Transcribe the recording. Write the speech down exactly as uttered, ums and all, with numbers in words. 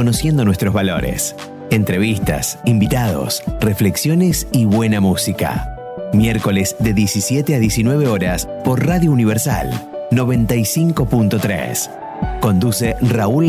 conociendo nuestros valores. Entrevistas, invitados, reflexiones y buena música. Miércoles de diecisiete a diecinueve horas por Radio Universal noventa y cinco punto tres. Conduce Raúl